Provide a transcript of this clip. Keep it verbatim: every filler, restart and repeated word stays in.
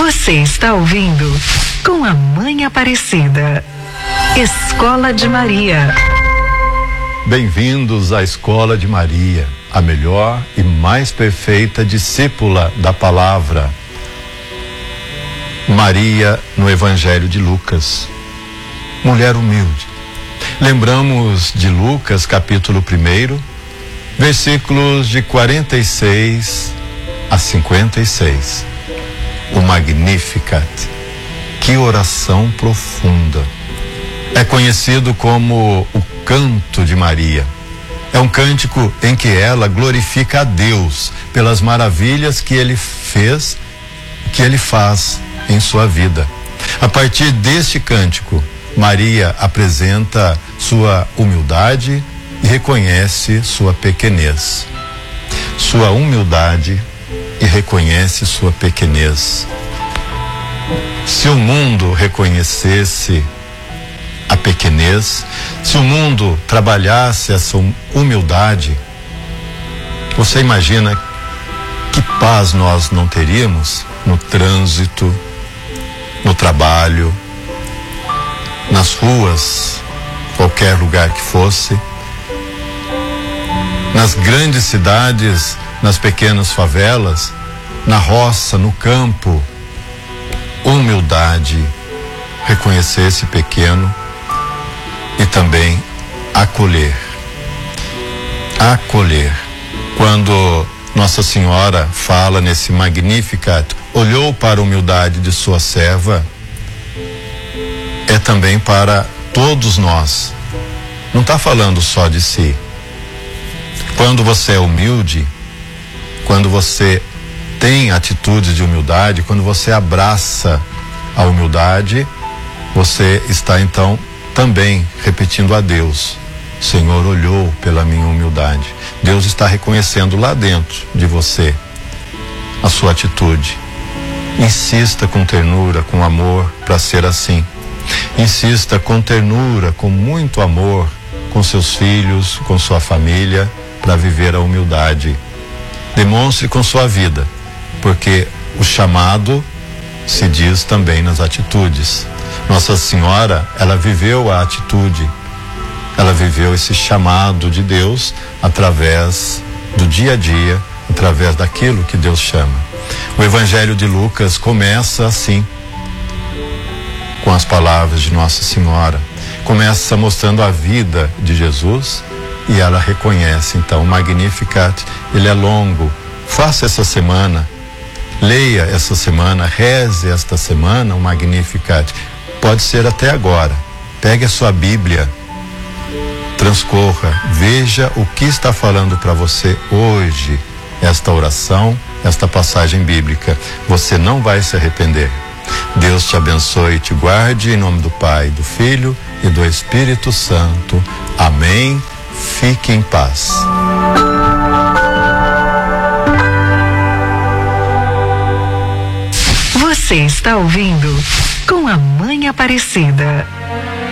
Você está ouvindo com a Mãe Aparecida. Escola de Maria. Bem-vindos à Escola de Maria, a melhor e mais perfeita discípula da palavra. Maria no Evangelho de Lucas, mulher humilde. Lembramos de Lucas capítulo primeiro, versículos de quarenta e seis a cinquenta e seis. O Magnificat. Que oração profunda. É conhecido como o Canto de Maria. É um cântico em que ela glorifica a Deus pelas maravilhas que Ele fez, que Ele faz em sua vida. A partir deste cântico, Maria apresenta sua humildade e reconhece sua pequenez. Sua humildade e reconhece sua pequenez. Se o mundo reconhecesse a pequenez, se o mundo trabalhasse essa humildade, você imagina que paz nós não teríamos no trânsito, no trabalho, nas ruas, qualquer lugar que fosse, nas grandes cidades, nas pequenas favelas, na roça, no campo. Humildade, reconhecer esse pequeno e também acolher. Acolher. Quando Nossa Senhora fala nesse Magnificat, olhou para a humildade de sua serva, é também para todos nós. Não está falando só de si. Quando você é humilde, quando você tem atitudes de humildade, quando você abraça a humildade, você está então também repetindo a Deus: Senhor olhou pela minha humildade. Deus está reconhecendo lá dentro de você a sua atitude. Insista com ternura, com amor, para ser assim. Insista com ternura, com muito amor, com seus filhos, com sua família, para viver a humildade. Demonstre com sua vida, porque o chamado se diz também nas atitudes. Nossa Senhora, ela viveu a atitude, ela viveu esse chamado de Deus através do dia a dia, através daquilo que Deus chama. O Evangelho de Lucas começa assim, com as palavras de Nossa Senhora. Começa mostrando a vida de Jesus e ela reconhece então o Magnificat. Ele é longo. Faça essa semana, leia essa semana, reze esta semana o Magnificat. Pode ser até agora. Pegue a sua Bíblia, transcorra, veja o que está falando para você hoje, esta oração, esta passagem bíblica. Você não vai se arrepender. Deus te abençoe e te guarde, em nome do Pai, do Filho e do Espírito Santo. Amém. Fique em paz. Você está ouvindo com a Mãe Aparecida.